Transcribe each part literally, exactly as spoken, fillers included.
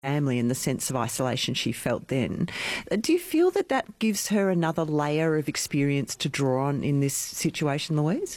family and the sense of isolation she felt then. Do you feel that that gives her another layer of experience to draw on in this situation, Louise?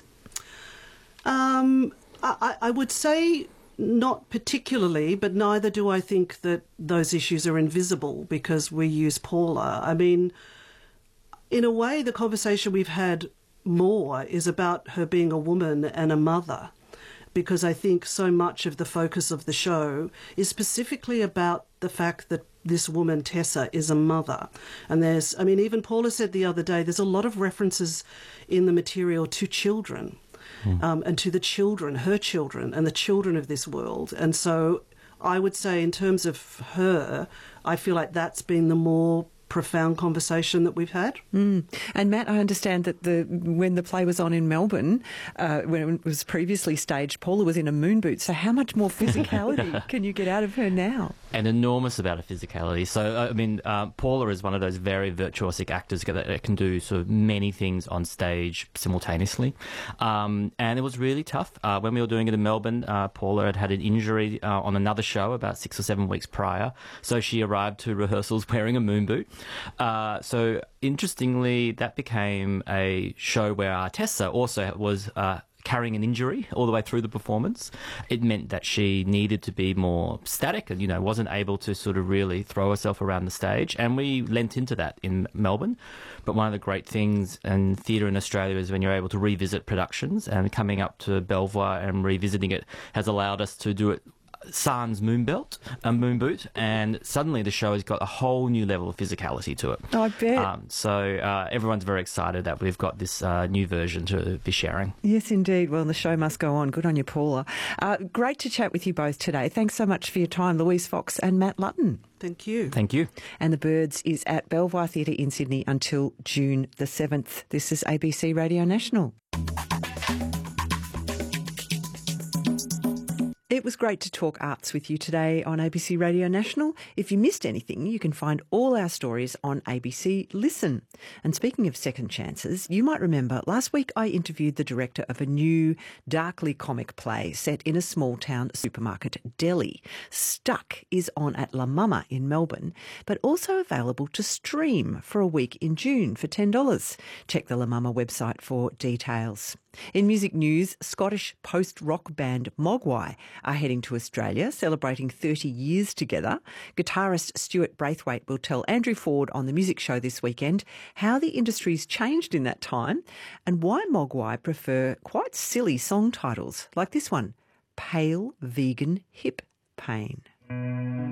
Um, I, I would say not particularly, but neither do I think that those issues are invisible because we use Paula. I mean, in a way, the conversation we've had more is about her being a woman and a mother, because I think so much of the focus of the show is specifically about the fact that this woman, Tessa, is a mother. And there's, I mean, even Paula said the other day, there's a lot of references in the material to children. Mm. Um, and to the children, her children, and the children of this world. And so I would say in terms of her, I feel like that's been the more profound conversation that we've had. Mm. And Matt, I understand that the when the play was on in Melbourne, uh, when it was previously staged, Paula was in a moon boot. So how much more physicality can you get out of her now? An enormous amount of physicality. So, I mean, uh, Paula is one of those very virtuosic actors that can do sort of many things on stage simultaneously. Um, and it was really tough. Uh, when we were doing it in Melbourne, uh, Paula had had an injury uh, on another show about six or seven weeks prior. So she arrived to rehearsals wearing a moon boot. Uh, so interestingly, that became a show where Tessa also was uh, carrying an injury all the way through the performance. It meant that she needed to be more static and, you know, wasn't able to sort of really throw herself around the stage. And we lent into that in Melbourne. But one of the great things in theatre in Australia is when you're able to revisit productions, and coming up to Belvoir and revisiting it has allowed us to do it sans moon belt, a moon boot, and suddenly the show has got a whole new level of physicality to it. Oh, I bet. Um, so uh, everyone's very excited that we've got this uh, new version to be sharing. Yes, indeed. Well, the show must go on. Good on you, Paula. Uh, great to chat with you both today. Thanks so much for your time, Louise Fox and Matt Lutton. Thank you. Thank you. And The Birds is at Belvoir Theatre in Sydney until June the seventh. This is A B C Radio National. It was great to talk arts with you today on A B C Radio National. If you missed anything, you can find all our stories on A B C Listen. And speaking of second chances, you might remember last week I interviewed the director of a new darkly comic play set in a small town supermarket deli. Stuck is on at La Mama in Melbourne, but also available to stream for a week in June for ten dollars. Check the La Mama website for details. In music news, Scottish post-rock band Mogwai are heading to Australia, celebrating thirty years together. Guitarist Stuart Braithwaite will tell Andrew Ford on the music show this weekend how the industry's changed in that time and why Mogwai prefer quite silly song titles like this one, Pale Vegan Hip Pain.